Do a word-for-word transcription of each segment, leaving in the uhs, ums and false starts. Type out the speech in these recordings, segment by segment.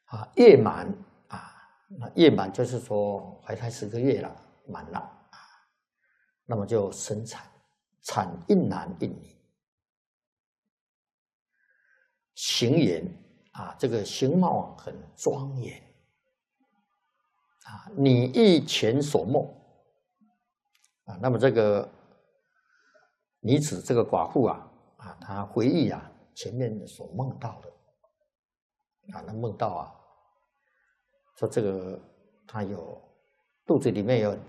啊，月满啊，那月满就是说怀胎十个月了，满了啊，那么就生产，产一男一女。形颜啊，这个形貌很庄严啊，你忆前所梦啊，那么这个女子这个寡妇啊啊，她回忆啊前面所梦到的啊，那梦到啊，说这个她有肚子里面有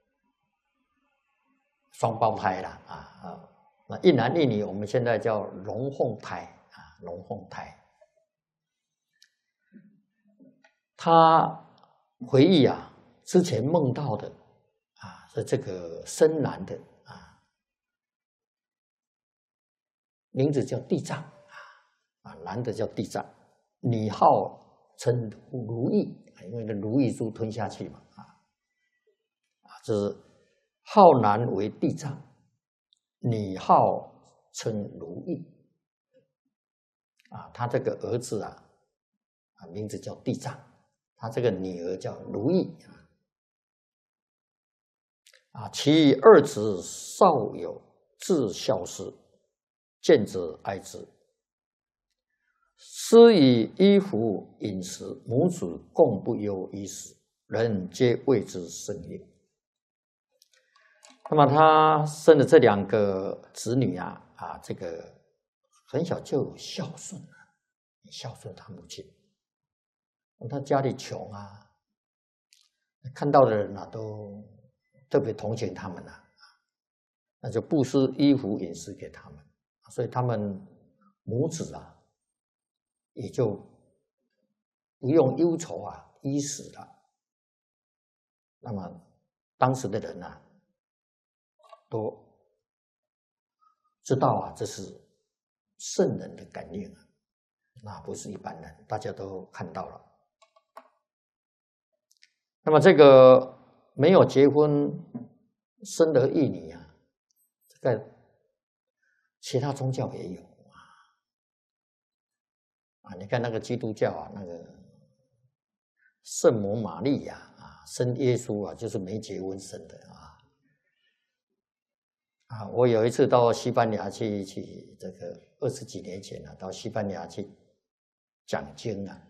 双胞胎了啊啊，那一男一女，我们现在叫龙凤胎。龙凤胎，他回忆啊，之前梦到的啊，是这个深蓝的啊，名字叫地藏啊，男的叫地藏，女号称如意，因为那如意珠吞下去嘛啊，啊，这是号男为地藏，女号称如意。啊，他这个儿子啊，啊，名字叫地藏，他这个女儿叫如意啊。啊，其二子少有至孝事，见者哀之。施以衣服饮食，母子共不忧衣食，人皆为之甚悦。那么他生的这两个子女啊，啊，这个。很小就孝顺了，孝顺他母亲。他家里穷啊，看到的人啊都特别同情他们啊，那就布施衣服饮食给他们，所以他们母子啊也就不用忧愁啊衣食了。那么当时的人啊都知道啊，这是圣人的感应啊，那不是一般人，大家都看到了。那么这个没有结婚生儿育女啊，这个其他宗教也有啊。啊，你看那个基督教啊，那个圣母玛利亚啊，生耶稣啊，就是没结婚生的啊。啊，我有一次到西班牙去，去这个二十几年前啊，到西班牙去讲经啊。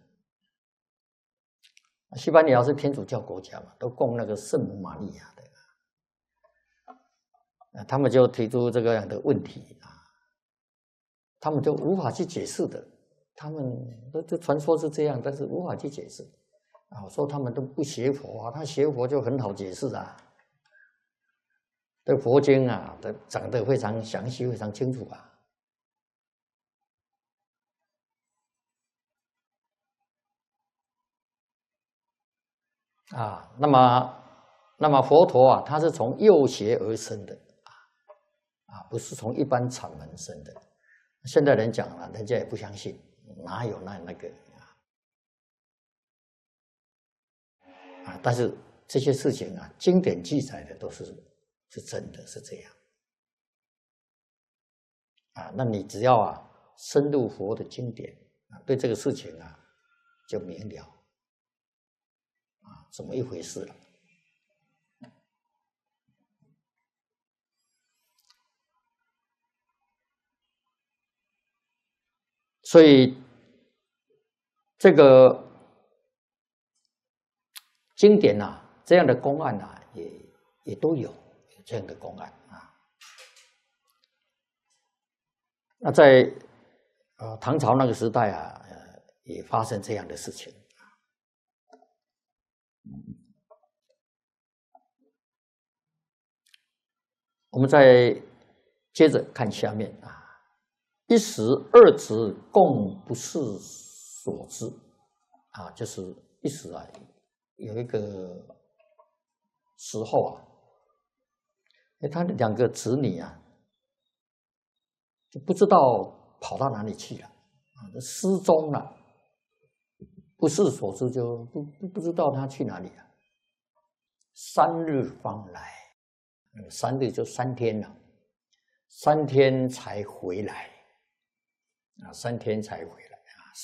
西班牙是天主教国家嘛，都供那个圣母玛利亚的，啊，他们就提出这个样的问题啊，他们就无法去解释的，他们都这传说是这样，但是无法去解释啊。我说他们都不学佛啊，他学佛就很好解释啊。这佛经啊，都讲得非常详细、非常清楚啊。啊，那么，那么佛陀啊，他是从幼学而生的啊，啊，不是从一般禅门生的。现代人讲了，人家也不相信，哪有那那个啊？但是这些事情啊，经典记载的都是是真的，是这样。啊，那你只要啊深入佛的经典啊，对这个事情啊就明了啊，怎么一回事了？所以这个经典啊，这样的公案啊，也也都有这样的公案啊。那在呃唐朝那个时代啊，呃也发生这样的事情。我们再接着看下面啊，一时二子共不是所知啊，就是一时啊，有一个时候啊，哎，他的两个子女啊，就不知道跑到哪里去了啊，失踪了，不是所知，就不不不知道他去哪里了。三日方来，三日就三天了，三天才回来啊，三天才回来。